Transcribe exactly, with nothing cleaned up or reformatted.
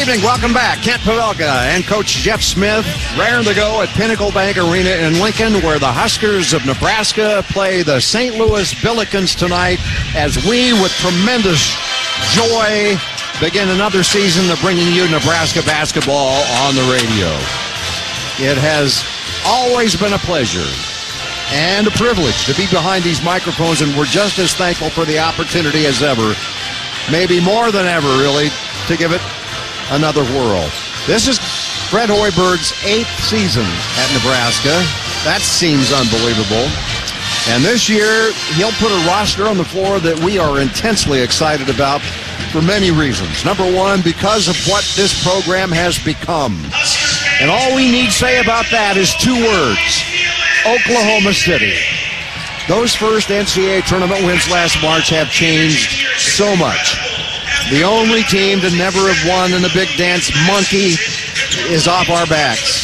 evening. Welcome back. Kent Pavelka and Coach Jeff Smith raring to go at Pinnacle Bank Arena in Lincoln, where the Huskers of Nebraska play the Saint Louis Billikens tonight, as we, with tremendous joy, begin another season of bringing you Nebraska basketball on the radio. It has always been a pleasure and a privilege to be behind these microphones, and we're just as thankful for the opportunity as ever, maybe more than ever, really, to give it another whirl. This is Fred Hoiberg's eighth season at Nebraska. That seems unbelievable. And this year, he'll put a roster on the floor that we are intensely excited about for many reasons. Number one, because of what this program has become. And all we need say about that is two words: Oklahoma City. Those first N C double A tournament wins last March have changed so much. The only team to never have won in the Big Dance Monkey is off our backs.